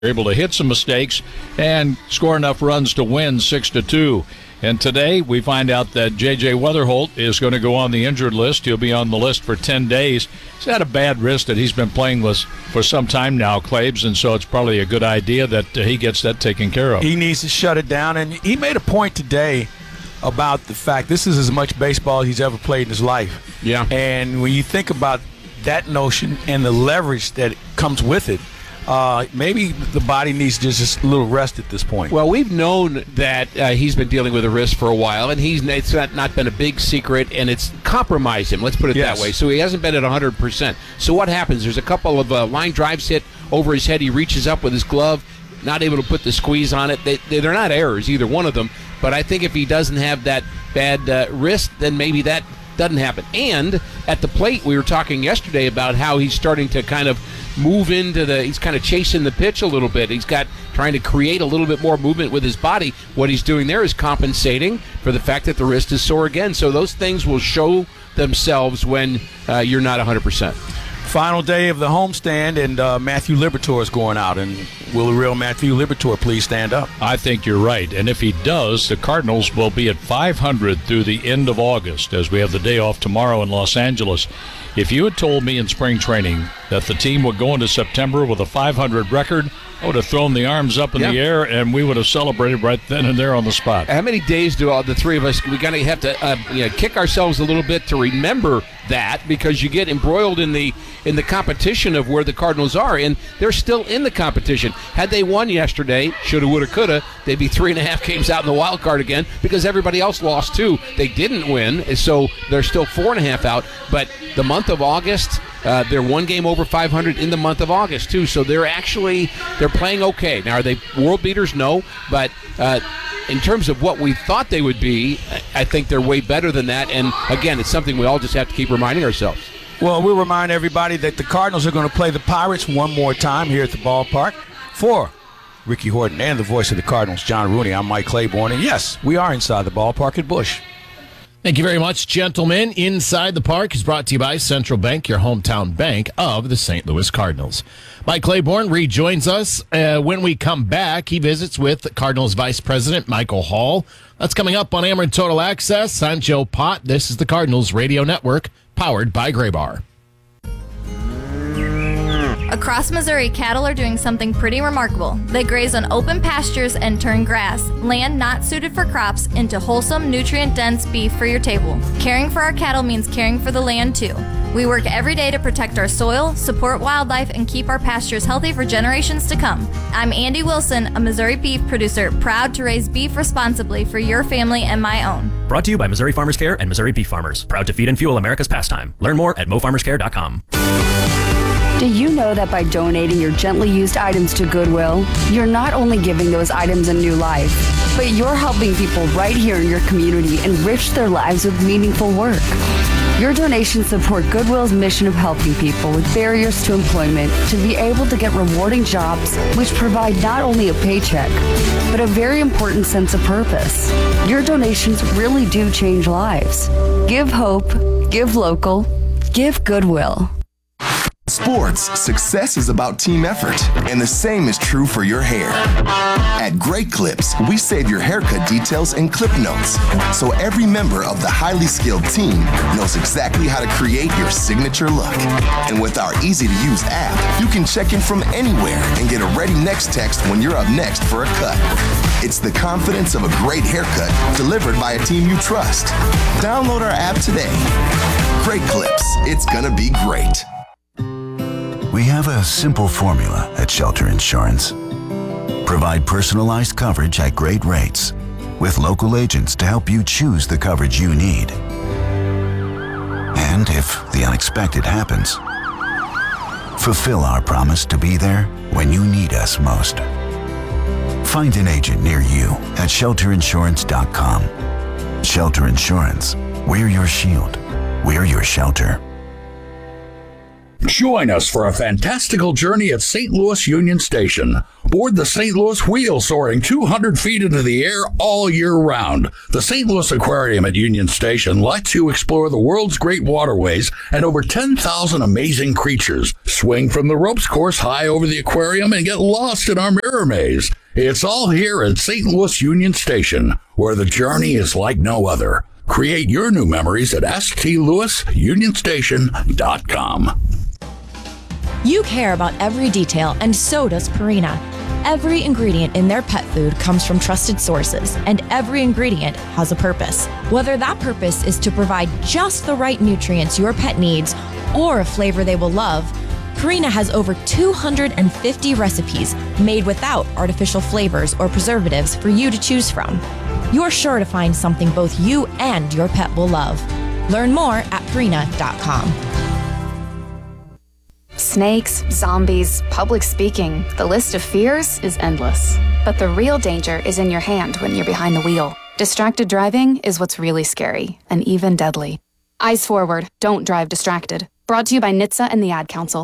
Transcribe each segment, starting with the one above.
able to hit some mistakes and score enough runs to win 6-2. And today we find out that J.J. Weatherholt is going to go on the injured list. He'll be on the list for 10 days. He's had a bad wrist that he's been playing with for some time now, Claves, and so it's probably a good idea that he gets that taken care of. He needs to shut it down, and he made a point today about the fact this is as much baseball he's ever played in his life. Yeah. And when you think about that notion and the leverage that comes with it, maybe the body needs just a little rest at this point. Well, we've known that he's been dealing with a wrist for a while, and it's not been a big secret, and it's compromised him. Let's put it that way. So he hasn't been at 100%. So what happens? There's a couple of line drives hit over his head. He reaches up with his glove, not able to put the squeeze on it. They're not errors, either one of them. But I think if he doesn't have that bad wrist, then maybe that doesn't happen. And at the plate, we were talking yesterday about how he's starting to kind of move into he's kind of chasing the pitch a little bit. He's trying to create a little bit more movement with his body. What he's doing there is compensating for the fact that the wrist is sore again. So those things will show themselves when you're not 100%. Final day of the homestand, and Matthew Liberatore is going out. And will the real Matthew Liberatore please stand up? I think you're right. And if he does, the Cardinals will be at 500 through the end of August, as we have the day off tomorrow in Los Angeles. If you had told me in spring training that the team would go into September with a 500 record, I would have thrown the arms up in the air, and we would have celebrated right then and there on the spot. How many days do all the three of us, we got to have to kick ourselves a little bit to remember that, because you get embroiled in the competition of where the Cardinals are, and they're still in the competition. Had they won yesterday, shoulda, woulda, coulda, they'd be 3.5 games out in the wild card again, because everybody else lost too. They didn't win, so they're still 4.5 out. But the month of August, they're 1 game over 500 in the month of August too. So they're playing okay. Now, are they world beaters? No, but in terms of what we thought they would be, I think they're way better than that. And again, it's something we all just have to keep reminding ourselves. Well, we'll remind everybody that the Cardinals are going to play the Pirates one more time here at the ballpark. For Ricky Horton and the voice of the Cardinals, John Rooney, I'm Mike Claiborne. And yes, we are inside the ballpark at Busch. Thank you very much, gentlemen. Inside the Park is brought to you by Central Bank, your hometown bank of the St. Louis Cardinals. Mike Claiborne rejoins us. When we come back, he visits with Cardinals Vice President Michael Hall. That's coming up on Ameren Total Access. I'm Joe Pott. This is the Cardinals Radio Network, powered by Graybar. Across Missouri, cattle are doing something pretty remarkable. They graze on open pastures and turn grass, land not suited for crops, into wholesome, nutrient-dense beef for your table. Caring for our cattle means caring for the land, too. We work every day to protect our soil, support wildlife, and keep our pastures healthy for generations to come. I'm Andy Wilson, a Missouri beef producer, proud to raise beef responsibly for your family and my own. Brought to you by Missouri Farmers Care and Missouri Beef Farmers. Proud to feed and fuel America's pastime. Learn more at mofarmerscare.com. Do you know that by donating your gently used items to Goodwill, you're not only giving those items a new life, but you're helping people right here in your community enrich their lives with meaningful work? Your donations support Goodwill's mission of helping people with barriers to employment to be able to get rewarding jobs which provide not only a paycheck, but a very important sense of purpose. Your donations really do change lives. Give hope, give local, give Goodwill. Sports, success is about team effort, and the same is true for your hair. At Great Clips, we save your haircut details in clip notes, so every member of the highly skilled team knows exactly how to create your signature look. And with our easy-to-use app, you can check in from anywhere and get a ready next text when you're up next for a cut. It's the confidence of a great haircut delivered by a team you trust. Download our app today. Great Clips, it's gonna be great. We have a simple formula at Shelter Insurance. Provide personalized coverage at great rates with local agents to help you choose the coverage you need. And if the unexpected happens, fulfill our promise to be there when you need us most. Find an agent near you at shelterinsurance.com. Shelter Insurance. We're your shield. We're your shelter. Join us for a fantastical journey at St. Louis Union Station. Board the St. Louis Wheel soaring 200 feet into the air all year round. The St. Louis Aquarium at Union Station lets you explore the world's great waterways and over 10,000 amazing creatures. Swing from the ropes course high over the aquarium and get lost in our mirror maze. It's all here at St. Louis Union Station, where the journey is like no other. Create your new memories at stlouisunionstation.com. You care about every detail, and so does Purina. Every ingredient in their pet food comes from trusted sources, and every ingredient has a purpose. Whether that purpose is to provide just the right nutrients your pet needs or a flavor they will love, Purina has over 250 recipes made without artificial flavors or preservatives for you to choose from. You're sure to find something both you and your pet will love. Learn more at Purina.com. Snakes, zombies, public speaking, the list of fears is endless. But the real danger is in your hand when you're behind the wheel. Distracted driving is what's really scary and even deadly. Eyes forward, don't drive distracted. Brought to you by NHTSA and the Ad Council.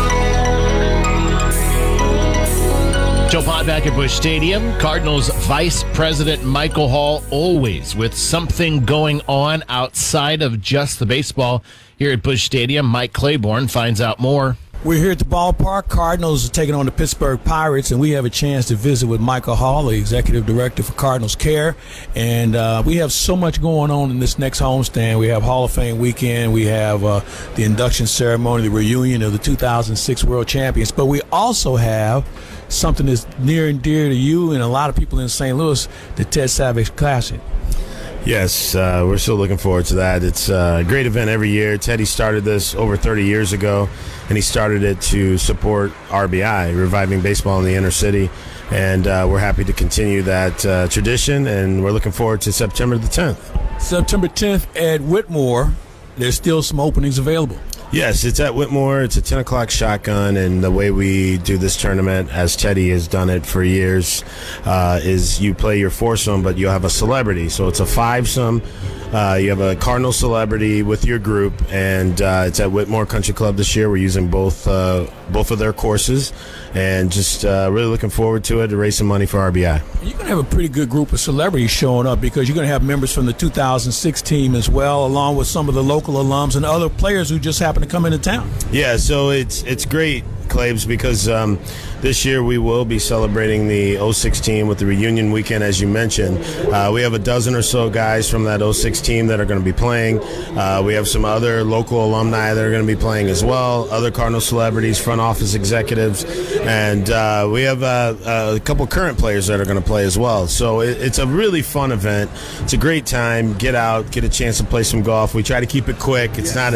Joe Pott back at Busch Stadium. Cardinals Vice President Michael Hall, always with something going on outside of just the baseball. Here at Busch Stadium, Mike Claiborne finds out more. We're here at the ballpark. Cardinals are taking on the Pittsburgh Pirates, and we have a chance to visit with Michael Hall, the executive director for Cardinals Care. And we have so much going on in this next homestand. We have Hall of Fame weekend. We have the induction ceremony, the reunion of the 2006 World Champions. But we also have something that's near and dear to you and a lot of people in St. Louis, the Ted Savage Classic. Yes, we're still looking forward to that. It's a great event every year. Teddy started this over 30 years ago, and he started it to support RBI, reviving baseball in the inner city. And we're happy to continue that tradition, and we're looking forward to September the 10th. September 10th at Whitmore. There's still some openings available. Yes, it's at Whitmore. It's a 10 o'clock shotgun, and the way we do this tournament, as Teddy has done it for years, is you play your foursome, but you have a celebrity. So it's a fivesome. You have a Cardinal celebrity with your group, and it's at Whitmore Country Club this year. We're using both of their courses, and just really looking forward to it, to raise some money for RBI. You're going to have a pretty good group of celebrities showing up, because you're going to have members from the 2006 team as well, along with some of the local alums and other players who just happen to come into town. Yeah, so it's great, Claibs, because this year we will be celebrating the 06 team with the reunion weekend, as you mentioned. We have a dozen or so guys from that 06 team that are going to be playing. We have some other local alumni that are going to be playing as well, other Cardinal celebrities, front office executives, and we have a couple current players that are going to play as well. So it's a really fun event. It's a great time. Get out, get a chance to play some golf. We try to keep it quick. It's not a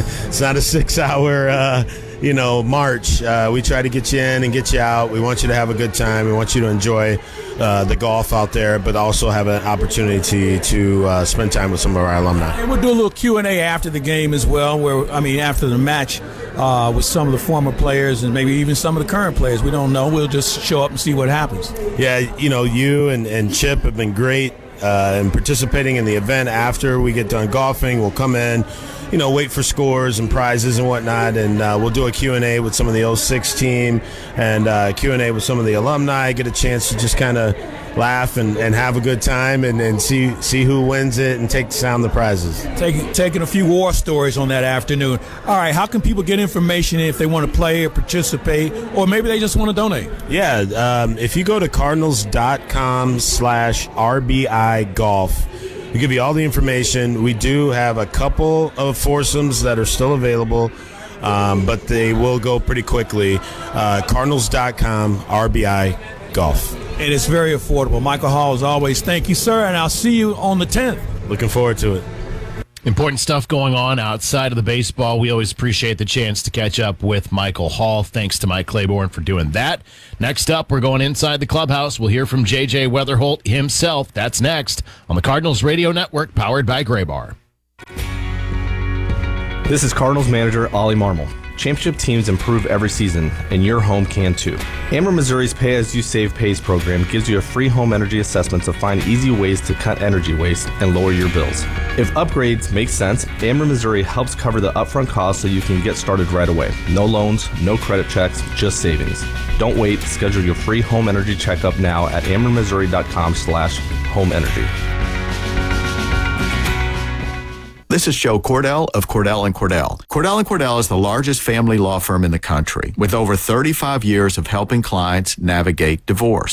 6-hour march. We try to get you in and get you out. We want you to have a good time. We want you to enjoy the golf out there, but also have an opportunity to spend time with some of our alumni. And we'll do a little Q&A after the game as well, after the match with some of the former players and maybe even some of the current players. We don't know. We'll just show up and see what happens. Yeah, you and Chip have been great in participating in the event. After we get done golfing, we'll come in, wait for scores and prizes and whatnot, and we'll do a Q&A with some of the 06 team and Q&A with some of the alumni, get a chance to just kind of laugh and have a good time and see who wins it and take down the prizes. Taking a few war stories on that afternoon. All right, how can people get information if they want to play or participate, or maybe they just want to donate? Yeah, if you go to cardinals.com/RBI golf, we give you all the information. We do have a couple of foursomes that are still available, but they will go pretty quickly. Cardinals.com, RBI Golf. And it's very affordable. Michael Hall, as always, thank you, sir, and I'll see you on the 10th. Looking forward to it. Important stuff going on outside of the baseball. We always appreciate the chance to catch up with Michael Hall. Thanks to Mike Claiborne for doing that. Next up, we're going inside the clubhouse. We'll hear from J.J. Weatherholt himself. That's next on the Cardinals Radio Network, powered by Graybar. This is Cardinals manager Ollie Marmol. Championship teams improve every season, and your home can too. Ameren Missouri's Pay As You Save Pays program gives you a free home energy assessment to find easy ways to cut energy waste and lower your bills. If upgrades make sense, Ameren Missouri helps cover the upfront costs so you can get started right away. No loans, no credit checks, just savings. Don't wait. Schedule your free home energy checkup now at amerenmissouri.com/homeenergy. This is Joe Cordell of Cordell & Cordell. Cordell & Cordell is the largest family law firm in the country with over 35 years of helping clients navigate divorce.